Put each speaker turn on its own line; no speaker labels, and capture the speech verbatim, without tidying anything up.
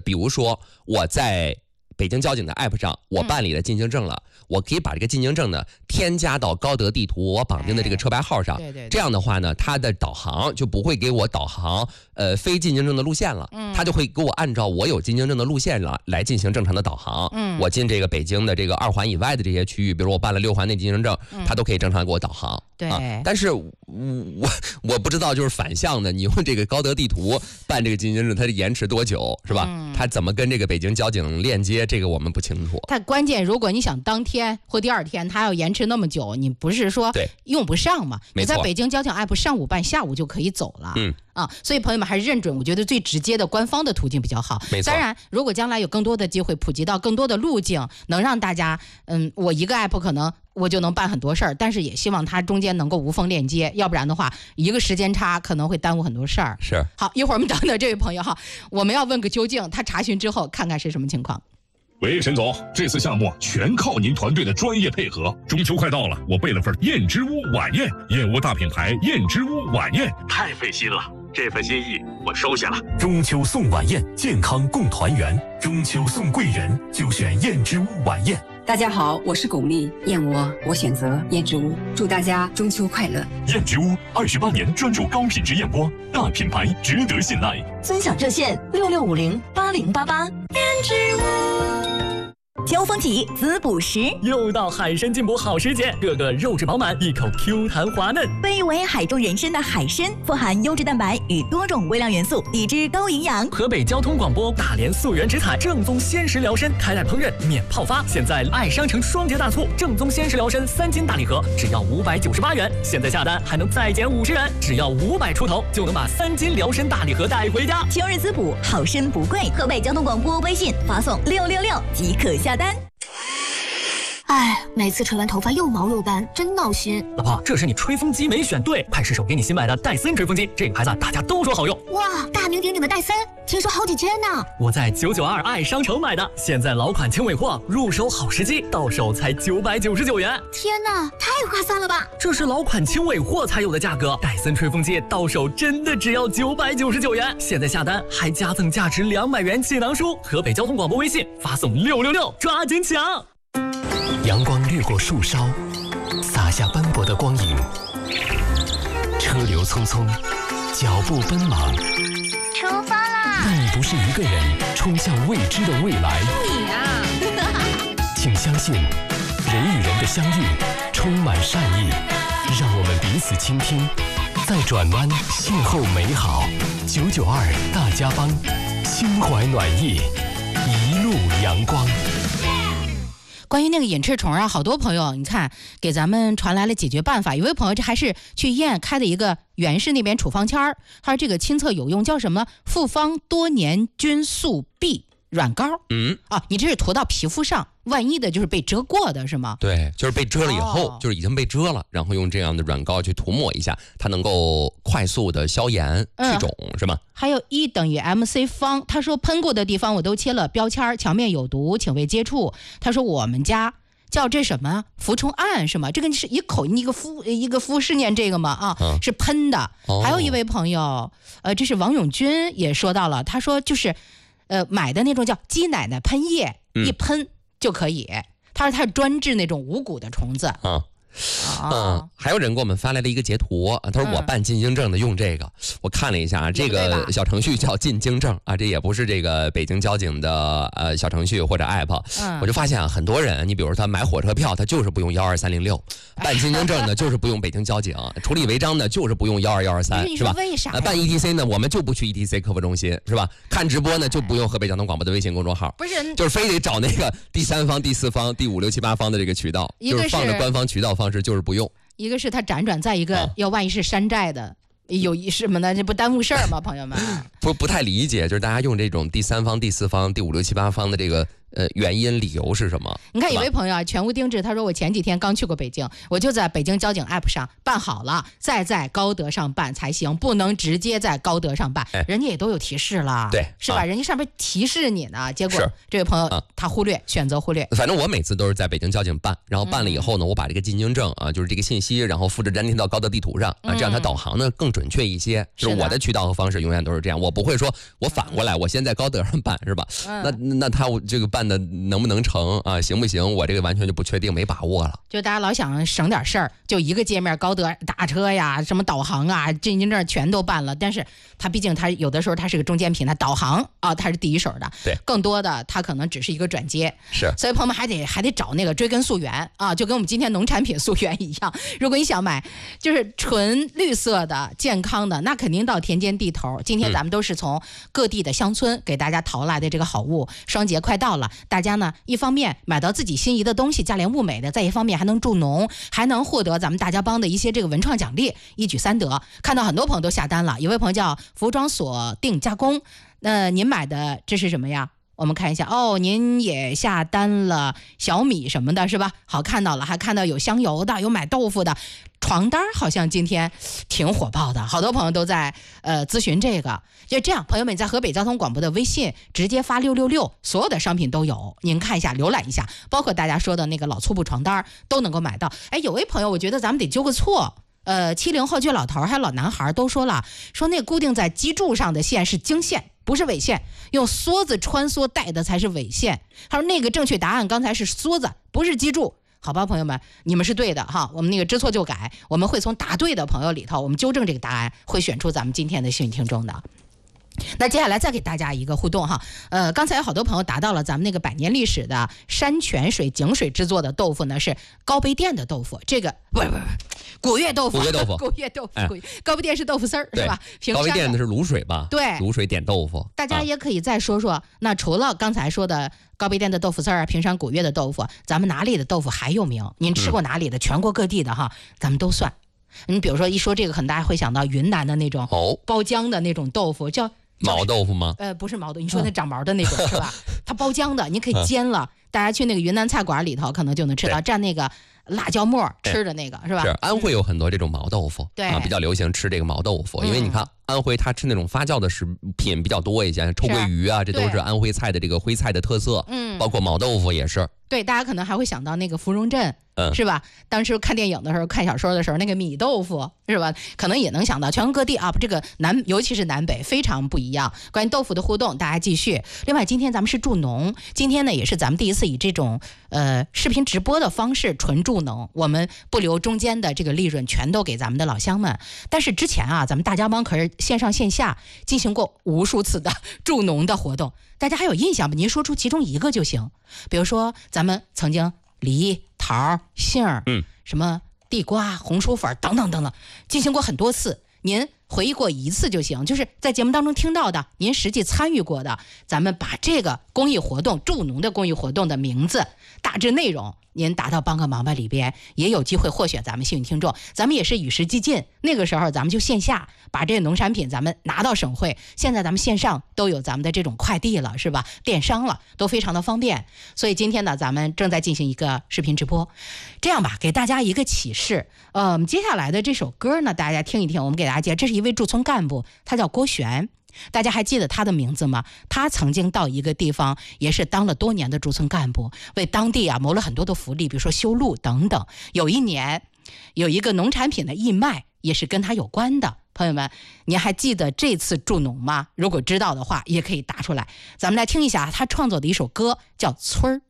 比如说我在北京交警的 app 上，我办理了进京证了，嗯、我可以把这个进京证呢添加到高德地图我绑定的这个车牌号上。
对对对，
这样的话呢，它的导航就不会给我导航呃非进京证的路线了，嗯、它就会给我按照我有进京证的路线来来进行正常的导航。嗯，我进这个北京的这个二环以外的这些区域，比如我办了六环内进京证，嗯、它都可以正常给我导航。
对、
啊，但是我我不知道，就是反向的，你用这个高德地图办这个进京证，它的延迟多久，是吧？嗯、它怎么跟这个北京交警链接？这个我们不清楚。
但关键，如果你想当天或第二天，它要延迟那么久，你不是说用不上吗？你在北京交警 app 上午办，下午就可以走了。嗯啊，所以朋友们还是认准，我觉得最直接的官方的途径比较好。
没错。
当然，如果将来有更多的机会普及到更多的路径，能让大家，嗯，我一个 app 可能我就能办很多事儿，但是也希望它中间能够无缝链接，要不然的话，一个时间差可能会耽误很多事儿。
是。
好，一会儿我们等等这位朋友哈，我们要问个究竟，他查询之后看看是什么情况。
喂，沈总，这次项目全靠您团队的专业配合。中秋快到了，我备了份燕之屋晚宴，燕窝大品牌燕之屋晚宴，太费心了，这份心意我收下了。
中秋送晚宴，健康共团圆；中秋送贵人，就选燕之屋晚宴。
大家好，我是巩俐，燕窝我选择燕之屋，祝大家中秋快乐。
燕之屋二十八年专注高品质燕窝，大品牌值得信赖。
尊享热线六六五零八零八八。燕之屋。秋风起，滋补时，
又到海参进补好时节，个个肉质饱满，一口 Q 弹滑嫩。
被誉为海中人参的海参，富含优质蛋白与多种微量元素，低脂高营养。
河北交通广播大连溯源植采正宗鲜食疗参，开袋烹饪免泡发。现在爱商城双节大促，正宗鲜食疗参三斤大礼盒只要五百九十八元，现在下单还能再减五十元，只要五百出头就能把三斤疗参大礼盒带回家。
秋日滋补，好参不贵。河北交通广播微信发送六六六即可下单。
哎，每次吹完头发又毛又干，真闹心。
老婆，这是你吹风机没选对，快试手给你新买的戴森吹风机，这个牌子大家都说好用。
哇，大名鼎鼎的戴森，听说好几千呢。
我在九九二爱商城买的，现在老款轻尾货，入手好时机，到手才九百九十九元。
天哪，太划算了吧！
这是老款轻尾货才有的价格，戴森吹风机到手真的只要九百九十九元。现在下单还加赠价值两百元气囊书。河北交通广播微信发送六六六，抓紧抢！
阳光掠过树梢，洒下斑驳的光影。车流匆匆，脚步奔忙。
出发啦！
但你不是一个人冲向未知的未来。
你啊！
请相信，人与人的相遇充满善意。让我们彼此倾听，在转弯邂逅美好。九九二大家帮，心怀暖意，一路阳光。
关于那个隐翅虫啊，好多朋友你看给咱们传来了解决办法。有位朋友这还是去医院开的一个原氏那边处方签儿，他说这个亲测有用，叫什么复方多年菌素 B 软膏。嗯啊，你这是涂到皮肤上，万一的就是被遮过的是吗？
对，就是被遮了以后、
哦、
就是已经被遮了，然后用这样的软膏去涂抹一下，它能够快速的消炎去肿、嗯、是吗？
还有 E 等于 M C 方，他说喷过的地方我都切了标签，墙面有毒请未接触。他说我们家叫这什么伏虫胺是吗？这个是一口一个敷一个敷是念这个吗？啊、嗯，是喷的、哦。还有一位朋友，呃，这是王永军也说到了，他说就是呃买的那种叫鸡奶奶喷液、嗯，一喷就可以。他说他是专治那种无骨的虫子。啊。
嗯，还有人给我们发来了一个截图，他说我办进京证的用这个、嗯，我看了一下，这个小程序叫进京证啊，这也不是这个北京交警的呃小程序或者 app，、嗯、我就发现啊，很多人，你比如说他买火车票，他就是不用幺二三零六；办进京证呢，就是不用北京交警；处理违章呢，就是不用幺二幺二三，是吧？
为啥、
呃？办 E T C 呢，我们就不去 E T C 客服中心，是吧？看直播呢，就不用河北交通广播的微信公众号，
不是，
就是非得找那个第三方、第四方、第五六七八方的这个渠道，就是放着官方渠道方式，就是不用。
一个是他辗转，再一个要万一是山寨的，有一什么呢？这不耽误事儿吗？朋友们，
不不太理解，就是大家用这种第三方、第四方、第五六七八方的这个呃，原因理由是什么？
你看，有位朋友啊，全无定制，他说我前几天刚去过北京，我就在北京交警 app 上办好了，再在高德上办才行，不能直接在高德上办，哎、人家也都有提示了，
对，
是吧？啊、人家上面提示你呢，结果这位朋友、啊、他忽略，选择忽略。
反正我每次都是在北京交警办，然后办了以后呢，嗯、我把这个进京证啊，就是这个信息，然后复制粘贴到高德地图上啊，这样它导航呢更准确一些。嗯、就是我的渠道和方式永远都是这样，我不会说我反过来，我先在高德上办，是吧？嗯、那那他这个办的能不能成啊？行不行？我这个完全就不确定，没把握了。
就大家老想省点事儿，就一个界面，高德打车呀，什么导航啊，进京证全都办了。但是它毕竟它有的时候它是个中间品，它导航啊它是第一手的，
对，
更多的它可能只是一个转接，
是。
所以朋友们还得还得找那个追根溯源啊，就跟我们今天农产品溯源一样。如果你想买就是纯绿色的、健康的，那肯定到田间地头。今天咱们都是从各地的乡村给大家淘来的这个好物。双节快到了，大家呢一方面买到自己心仪的东西，价廉物美的，再一方面还能助农，还能获得咱们大家帮的一些这个文创奖励，一举三得。看到很多朋友都下单了，有位朋友叫服装锁定加工，那、呃、您买的这是什么呀？我们看一下哦，您也下单了小米什么的是吧？好，看到了，还看到有香油的，有买豆腐的，床单好像今天挺火爆的，好多朋友都在呃咨询这个。就这样，朋友们在河北交通广播的微信直接发六六六，所有的商品都有，您看一下，浏览一下，包括大家说的那个老粗布床单都能够买到。哎，有位朋友，我觉得咱们得纠个错。呃，七零后就老头还有老男孩都说了，说那固定在基柱上的线是经线，不是纬线，用梭子穿梭带的才是纬线。他说那个正确答案刚才是梭子，不是基柱。好吧，朋友们，你们是对的哈，我们那个知错就改，我们会从答对的朋友里头，我们纠正这个答案，会选出咱们今天的幸运听众的。那接下来再给大家一个互动哈，呃，刚才有好多朋友达到了咱们那个百年历史的山泉水井水制作的豆腐呢，是高碑店的豆腐，这个不不不，古越豆腐，
古越豆腐，
古越豆腐，哎、高碑店是豆腐丝儿是吧？
高碑店的是卤水吧？
对，
卤水点豆腐。
大家也可以再说说，啊、那除了刚才说的高碑店的豆腐丝儿啊，平山古越的豆腐，咱们哪里的豆腐还有名？您吃过哪里的？嗯、全国各地的哈，咱们都算。你比如说一说这个，可能大家会想到云南的那种包浆的那种豆腐，叫。
毛豆腐吗？
呃，不是毛豆，你说那长毛的那种、嗯、是吧？它包浆的，你可以煎了。大家去那个云南菜馆里头，可能就能吃到蘸那个辣椒末吃的那个，是吧？
是安徽有很多这种毛豆腐，
对、
啊，比较流行吃这个毛豆腐，因为你看安徽它吃那种发酵的食品比较多一些，臭鳜鱼啊，这都是安徽菜的这个徽菜的特色。嗯，包括毛豆腐也是。
对，大家可能还会想到那个芙蓉镇。
嗯，
是吧？当时看电影的时候、看小说的时候，那个米豆腐是吧？可能也能想到全国各地啊，这个南尤其是南北非常不一样。关于豆腐的互动，大家继续。另外，今天咱们是助农，今天呢也是咱们第一次以这种呃视频直播的方式纯助农，我们不留中间的这个利润，全都给咱们的老乡们。但是之前啊，咱们大家帮可是线上线下进行过无数次的助农的活动，大家还有印象吗？您说出其中一个就行。比如说，咱们曾经。梨、桃、杏儿，
嗯，
什么地瓜、红薯粉等等等等，进行过很多次。您回忆过一次就行，就是在节目当中听到的，您实际参与过的，咱们把这个公益活动、助农的公益活动的名字、大致内容，您打到帮个忙吧里边，也有机会获选咱们幸运听众。咱们也是与时俱进，那个时候咱们就线下把这个农产品咱们拿到省会，现在咱们线上都有咱们的这种快递了，是吧？电商了，都非常的方便。所以今天呢，咱们正在进行一个视频直播。这样吧，给大家一个启示。呃，接下来的这首歌呢，大家听一听。我们给大家介绍，这是一位驻村干部，他叫郭璇。大家还记得他的名字吗？他曾经到一个地方，也是当了多年的驻村干部，为当地啊谋了很多的福利，比如说修路等等。有一年，有一个农产品的义卖，也是跟他有关的。朋友们，您还记得这次助农吗？如果知道的话，也可以打出来。咱们来听一下他创作的一首歌，叫《村儿》。